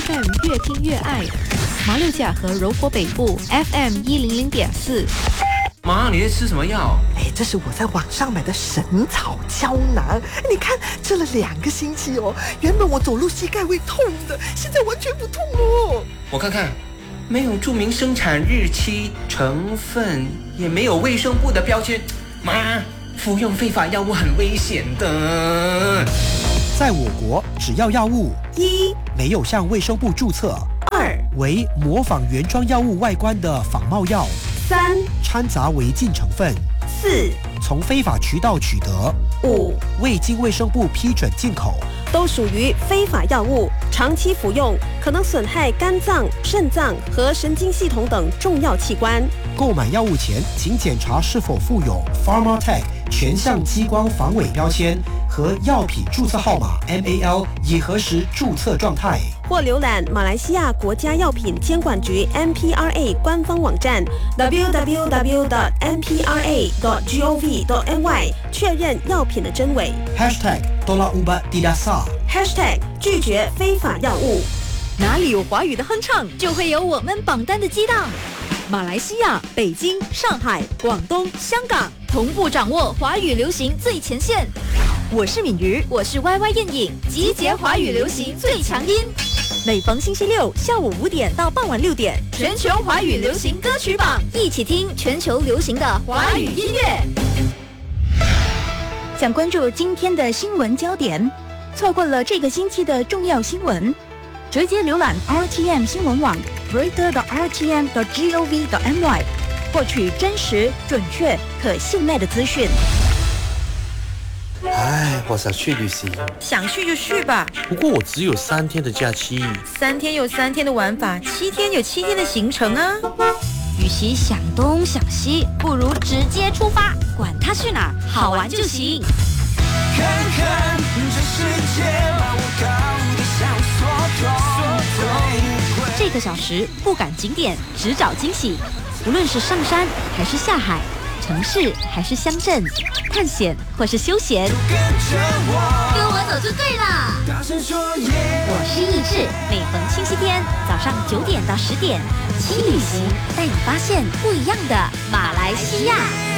FM 越听越爱，马六甲和柔佛北部 FM 100.4。 妈，你在吃什么药？ 这是我在网上买的神草胶囊，你看吃了2个星期哦，原本我走路膝盖会痛的，现在完全不痛哦。 我看看，没有注明生产日期、成分，也没有卫生部的标签。妈，服用非法药物很危险的。 在我国，只要药物 1 没有向卫生部注册 2 为模仿原装药物外观的仿冒药 3 掺杂违禁成分 4 从非法渠道取得 5 未经卫生部批准进口， 都属于非法药物，长期服用可能损害肝脏、肾脏和神经系统等重要器官。 购买药物前，请检查是否附有 Pharmatech 全向激光防伪标签和药品注册号码 MAL， 以核实注册状态。 或浏览马来西亚国家药品监管局 MPRA 官方网站 www.mpra.gov.my 确认药品的真伪。 #Tolak Ubat Tidak Sah # 拒绝非法药物。 哪里有华语的哼唱，就会有我们榜单的激荡。马来西亚、北京、上海、广东、香港同步掌握华语流行最前线。我是敏瑜，我是 YY 艳颖，集结华语流行最强音。每逢星期六下午5点到傍晚6点，全球华语流行歌曲榜，一起听全球流行的华语音乐。 想关注今天的新闻焦点，错过了这个星期的重要新闻，直接浏览 RTM 新闻网 greater.rtm.gov.my 获取真实、准确、可信赖的资讯。 我想去旅行， 想去就去吧。 不过我只有3天的假期 ，3天有3天的玩法，7天有7天的行程啊。 与其想东想西，不如直接出发，管它去哪儿，好玩就行。 看看这世界，把我搞得像这个小时不赶景点，只找惊喜。无论是上山还是下海，城市还是乡镇，探险或是休闲，跟我走就对了。我是易志，每逢星期天早上9点到10点，轻旅行带你发现不一样的马来西亚。